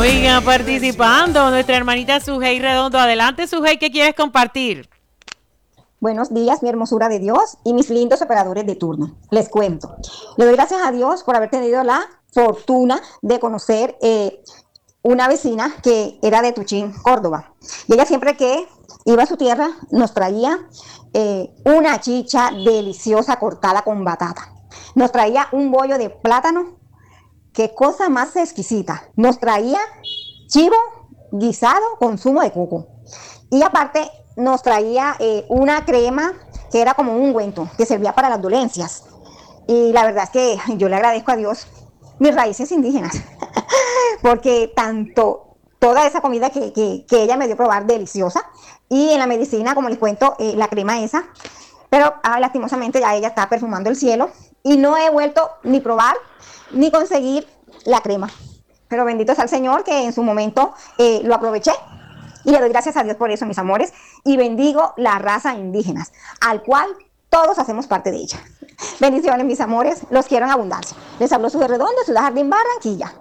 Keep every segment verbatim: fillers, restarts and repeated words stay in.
Oiga, participando nuestra hermanita Sujei Redondo. Adelante, Sujei, ¿qué quieres compartir? Buenos días, mi hermosura de Dios y mis lindos operadores de turno. Les cuento. Le doy gracias a Dios por haber tenido la fortuna de conocer eh, una vecina que era de Tuchín, Córdoba. Y ella siempre que iba a su tierra nos traía eh, una chicha deliciosa cortada con batata. Nos traía un bollo de plátano. Qué cosa más exquisita. Nos traía chivo guisado con zumo de coco. Y aparte nos traía eh, una crema que era como un ungüento que servía para las dolencias. Y la verdad es que yo le agradezco a Dios mis raíces indígenas, porque tanto toda esa comida que, que, que ella me dio a probar deliciosa, y en la medicina, como les cuento, eh, la crema esa, pero ah, lastimosamente ya ella está perfumando el cielo y no he vuelto ni probar ni conseguir la crema. Pero bendito sea el Señor que en su momento eh, lo aproveché. Y le doy gracias a Dios por eso, mis amores, y bendigo la raza indígenas, al cual todos hacemos parte de ella. Bendiciones, mis amores, los quiero en abundancia. Les habló Sujei Redondo, Ciudad Jardín, Barranquilla.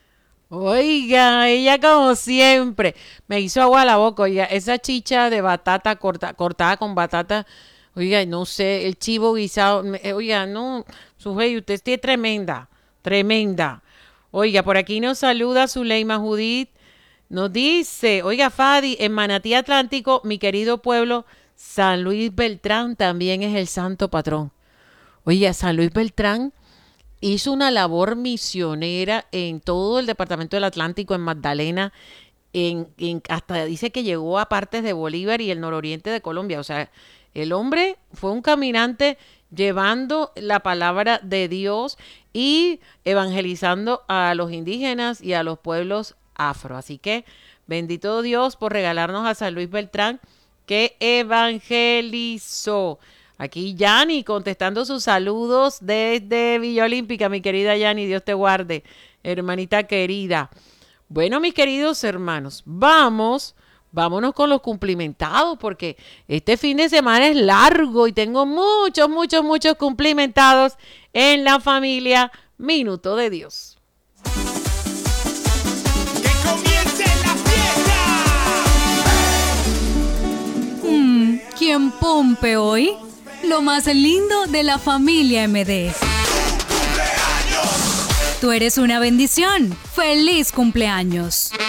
Oiga, ella como siempre me hizo agua a la boca. Oiga, esa chicha de batata corta, cortada con batata, oiga, no sé, el chivo guisado, oiga, no, Sujei, usted es tremenda, tremenda. Oiga, por aquí nos saluda Zuleima Judith. Nos dice, oiga, Fadi, en Manatí Atlántico, mi querido pueblo, San Luis Beltrán también es el santo patrón. Oiga, San Luis Beltrán hizo una labor misionera en todo el departamento del Atlántico, en Magdalena, en, en, hasta dice que llegó a partes de Bolívar y el nororiente de Colombia. O sea, el hombre fue un caminante llevando la palabra de Dios y evangelizando a los indígenas y a los pueblos afro. Así que bendito Dios por regalarnos a San Luis Beltrán, que evangelizó. Aquí Yani contestando sus saludos desde Villa Olímpica, mi querida Yani, Dios te guarde, hermanita querida. Bueno, mis queridos hermanos, vamos, vámonos con los cumplimentados, porque este fin de semana es largo y tengo muchos, muchos, muchos cumplimentados en la familia Minuto de Dios. ¿Quién pompe hoy? Lo más lindo de la familia M D. Tú eres una bendición. ¡Feliz cumpleaños!